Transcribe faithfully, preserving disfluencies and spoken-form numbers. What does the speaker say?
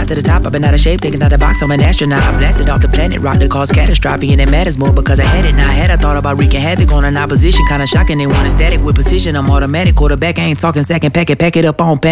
to the top, I've been out of shape, taking out the box, I'm an astronaut. I blasted off the planet, rock that caused catastrophe, and it matters more because I had it. Now I had I thought about wreaking havoc on an opposition, kinda shocking. They want a static with precision. I'm automatic quarterback, I ain't talking second pack it, pack it up on pack.